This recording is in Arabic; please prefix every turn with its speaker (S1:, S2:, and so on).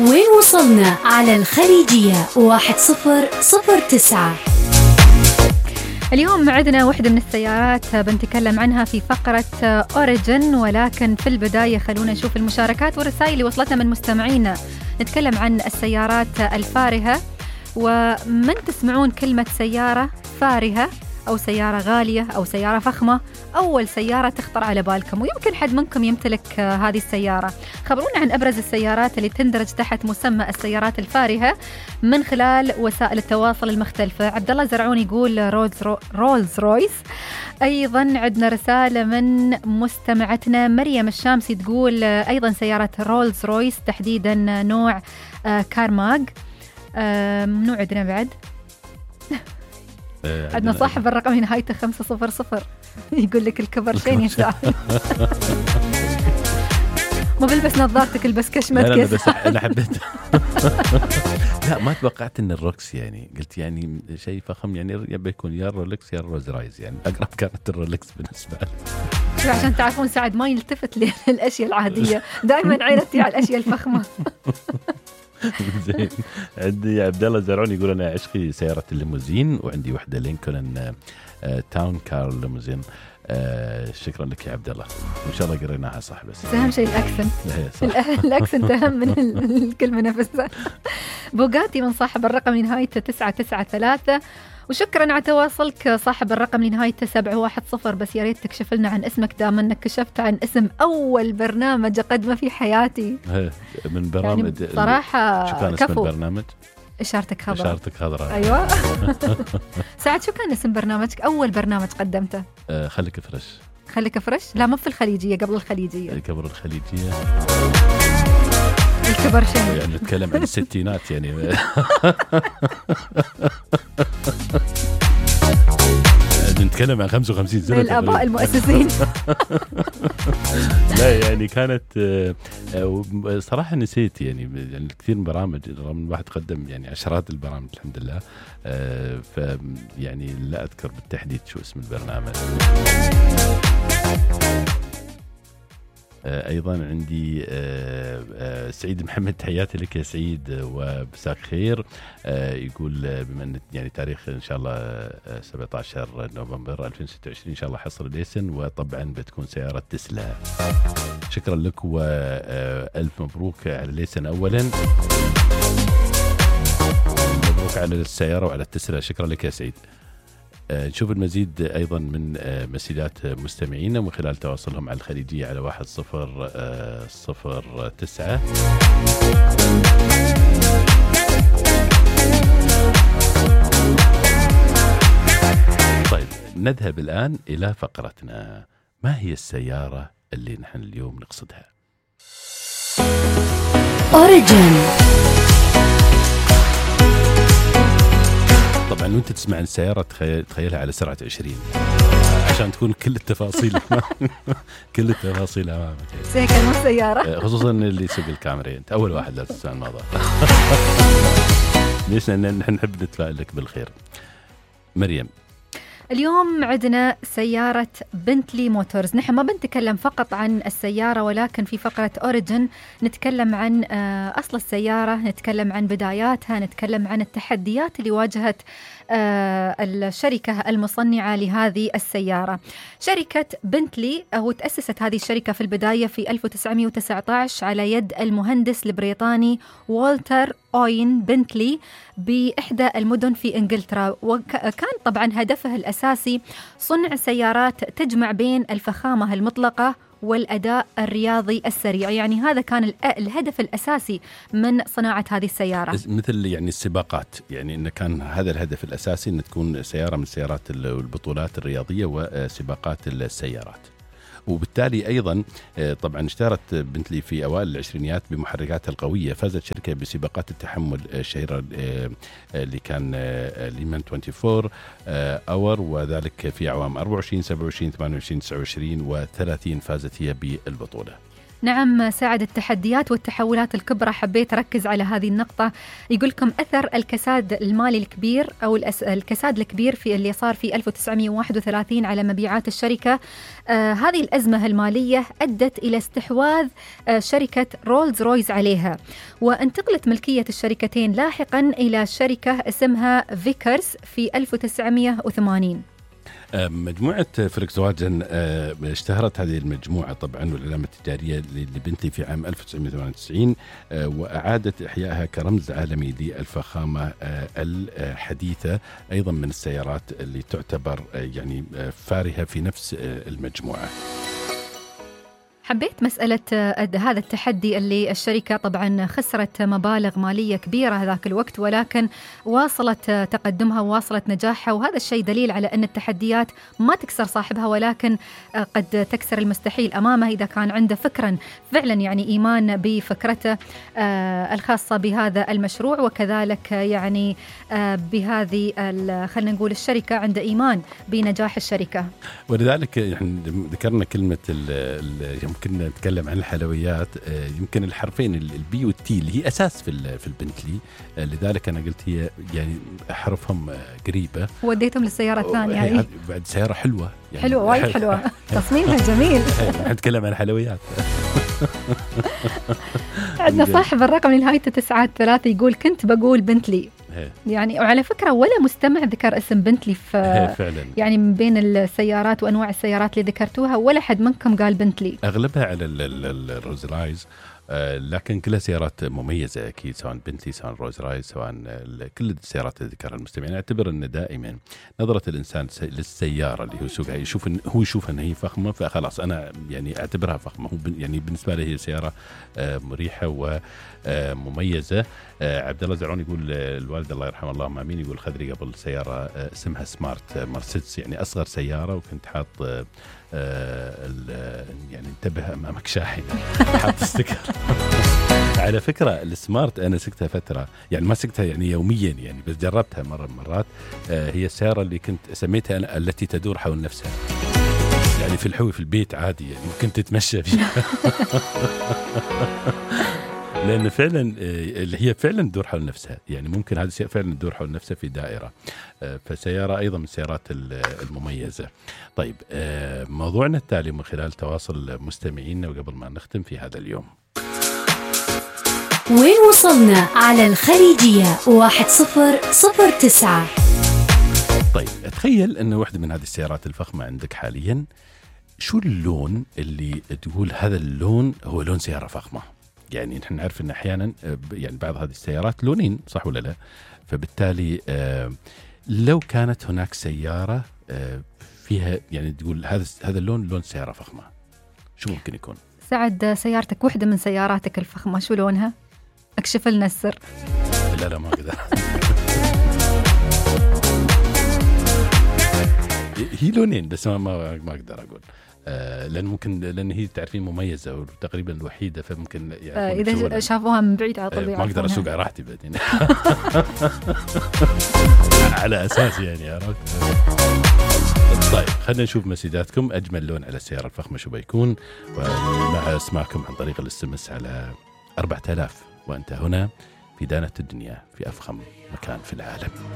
S1: وين وصلنا على الخليجية 1009.
S2: اليوم عندنا واحدة من السيارات بنتكلم عنها في فقرة أوريجن، ولكن في البداية خلونا نشوف المشاركات والرسائل اللي وصلتنا من مستمعينا. نتكلم عن السيارات الفارهة، ومن تسمعون كلمة سيارة فارهة أو سيارة غالية أو سيارة فخمة، أول سيارة تخطر على بالكم؟ ويمكن حد منكم يمتلك هذه السيارة. خبرونا عن أبرز السيارات اللي تندرج تحت مسمى السيارات الفارهة من خلال وسائل التواصل المختلفة. عبد الله زرعون يقول رولز رويس. أيضا عندنا رسالة من مستمعتنا مريم الشامسي تقول أيضا سيارة رولز رويس، تحديدا نوع كارماغ. منو عندنا بعد؟ عندنا صاحب الرقم نهايته 500 يقول لك الكبر شين يا سعد. مو بلبس نظارتك، البس كشمتك.
S3: لا بس أنا حبيت. لا ما توقعت إن الروكس، يعني قلت يعني شيء فخم، يعني يبي يكون يا رولكس يا روز رايز، يعني أقرب كانت الرولكس بالنسبة لي.
S2: عشان تعرفون سعد ما يلتفت للأشياء العادية، دائما عينتي على الأشياء الفخمة.
S3: زين. عندي عبد الله زرعون يقول أنا عشقي سيارة الليموزين، وعندي وحدة لينكولن تاون كار ليموزين. شكرا لك يا عبد الله، وإن شاء الله قريناها صح. بس
S2: أهم شيء الأكسنت أهم من الكلمة نفسها. بوغاتي من صاحب الرقم نهايته 993. وشكرا على تواصلك صاحب الرقم لنهايته 710. بس يا ريت تكشف لنا عن اسمك، دام انك كشفت عن اسم اول برنامج اقدمه في حياتي
S3: من برامج.
S2: يعني صراحه
S3: شو كان اسم البرنامج؟
S2: اشارتك خضراء.
S3: ايوه.
S2: سعد شو كان اسم برنامجك، اول برنامج قدمته؟
S3: خليك فرش.
S2: لا مو في الخليجيه، قبل الخليجيه. الكبر شيء،
S3: يعني نتكلم عن الستينات يعني. نتكلم عن 55 سنة
S2: الآباء المؤسسين.
S3: لا يعني كانت صراحة نسيت يعني كثير من برامج، رغم الواحد قدم يعني عشرات البرامج الحمد لله، يعني لا أذكر بالتحديد شو اسم البرنامج. أيضا عندي سعيد محمد، تحياتي لك يا سعيد وبساك خير. يقول بما أن يعني تاريخ إن شاء الله 17 نوفمبر 2026 إن شاء الله حصر ليسن، وطبعا بتكون سيارة تسلا. شكرا لك وألف مبروك على ليسن أولا، مبروك على السيارة وعلى التسلا. شكرا لك يا سعيد. نشوف المزيد أيضا من مسيلات مستمعينا من خلال تواصلهم على الخليجية على 1009. طيب نذهب الآن إلى فقرتنا. ما هي السيارة اللي نحن اليوم نقصدها؟
S1: أوريجن.
S3: طبعا وانت تسمع عن السيارة تخيلها على سرعة 20 عشان تكون كل التفاصيل أمامك.
S2: سيكل مو سيارة،
S3: خصوصا اللي يسوق الكاميرا. انت أول واحد لا تسمع الموضوع. ليش؟ لأن نحن نحب نتفائل لك بالخير. مريم،
S2: اليوم عندنا سيارة بنتلي موتورز. نحن ما بنتكلم فقط عن السيارة، ولكن في فقرة أوريجن نتكلم عن أصل السيارة، نتكلم عن بداياتها، نتكلم عن التحديات اللي واجهت الشركة المصنعة لهذه السيارة. شركة بنتلي تأسست هذه الشركة في البداية في 1919 على يد المهندس البريطاني والتر أوين بنتلي بإحدى المدن في إنجلترا، وكان طبعا هدفه الأساسي صنع سيارات تجمع بين الفخامة المطلقة والأداء الرياضي السريع. يعني هذا كان الهدف الأساسي من صناعة هذه السيارة،
S3: مثل يعني السباقات، يعني إن كان هذا الهدف الأساسي أن تكون سيارة من سيارات البطولات الرياضية وسباقات السيارات. وبالتالي أيضا طبعا اشتهرت بنتلي في أوائل العشرينيات بمحركاتها القوية. فازت شركة بسباقات التحمل الشهيرة اللي كان ليمان 24 اور، وذلك في أعوام 24 27 28 29 و30 فازت هي بالبطولة.
S2: نعم سعد، التحديات والتحولات الكبرى حبيت أركز على هذه النقطة. يقولكم أثر الكساد المالي الكبير أو الكساد الكبير في اللي صار في 1931 على مبيعات الشركة. هذه الأزمة المالية أدت إلى استحواذ شركة رولز رويز عليها، وانتقلت ملكية الشركتين لاحقا إلى شركة اسمها فيكرز في 1980.
S3: مجموعة فولكسواجن اشتهرت هذه المجموعة طبعا والعلامة التجارية لبنتلي في عام 1998 وأعادت إحيائها كرمز عالمي للفخامة الحديثة، أيضا من السيارات اللي تعتبر يعني فارهة في نفس المجموعة.
S2: حبيت مسألة هذا التحدي اللي الشركة طبعا خسرت مبالغ مالية كبيرة هذاك الوقت، ولكن واصلت تقدمها وواصلت نجاحها، وهذا الشيء دليل على أن التحديات ما تكسر صاحبها ولكن قد تكسر المستحيل أمامه إذا كان عنده فكرا فعلا يعني إيمان بفكرته الخاصة بهذا المشروع، وكذلك يعني بهذه خلينا نقول الشركة عنده إيمان بنجاح الشركة.
S3: ولذلك يعني ذكرنا كلمة يمكن نتكلم عن الحلويات، يمكن الحرفين البي والتي اللي هي أساس في البنتلي، لذلك أنا قلت هي يعني حرفهم قريبة
S2: وديتهم للسيارة الثانية يعني
S3: بعد سيارة حلوة يعني
S2: حلوة وايد حلوة تصميمها جميل.
S3: نتكلم عن حلويات.
S2: عندنا صاحب الرقم لنهاية 9 يقول كنت بقول بنتلي يعني، وعلى فكرة ولا مستمع ذكر اسم بنتلي في يعني من بين السيارات وأنواع السيارات اللي ذكرتوها ولا حد منكم قال بنتلي.
S3: أغلبها على الروز رايز، لكن كلها سيارات مميزة أكيد، سواء بنتلي سواء روز رايز سواء كل السيارات اللي ذكرها المستمعين. أعتبر أن دائما نظرة الإنسان للسيارة اللي هو يسوقها يشوف أن هي فخمة، فخلاص أنا يعني أعتبرها فخمة. هو يعني بالنسبة له هي سيارة مريحة ومميزة. عبد الله زرعون يقول الوالد الله يرحمه اللهم آمين، يقول خذري قبل سيارة اسمها سمارت مرسيدس، يعني أصغر سيارة، وكنت حاط يعني انتبه أمامك شاحن حاط ستيكر. على فكرة السمارت أنا سكتها فترة، يعني ما سكتها يعني يوميا يعني، بس جربتها مرة من مرات. هي السيارة اللي كنت سميتها أنا التي تدور حول نفسها، يعني في الحوي في البيت عادي يعني ممكن تتمشى فيها. لأن فعلا اللي هي فعلا تدور حول نفسها، يعني ممكن هذه السيارة فعلا تدور حول نفسها في دائرة، فسيارة أيضا من السيارات المميزة. طيب موضوعنا التالي من خلال تواصل مستمعينا، وقبل ما نختم في هذا اليوم،
S1: وين وصلنا على الخليجية 1009.
S3: طيب أتخيل أنه واحدة من هذه السيارات الفخمة عندك حاليا، شو اللون اللي تقول هذا اللون هو لون سيارة فخمة؟ يعني نحن نعرف أن أحيانا يعني بعض هذه السيارات لونين، صح ولا لا؟ فبالتالي لو كانت هناك سيارة فيها يعني تقول هذا اللون لون سيارة فخمة، شو ممكن يكون؟
S2: سعد سيارتك واحدة من سياراتك الفخمة، شو لونها؟ اكشف لنا السر.
S3: لا ما أقدر. هي لونين بس ما أقدر أقول، لأن هي تعرفين مميزة وتقريبا الوحيدة، فممكن يعني
S2: إذا شافوها من بعيد على طول
S3: ما أقدر أسوق على راحتي بعدين. على أساس يعني عرفت. طيب خلينا نشوف مسيداتكم، أجمل لون على السيارة الفخمة شو بيكون، ومع اسمعكم عن طريق الاس على 4000. وأنت هنا في دانة الدنيا في أفخم مكان في العالم.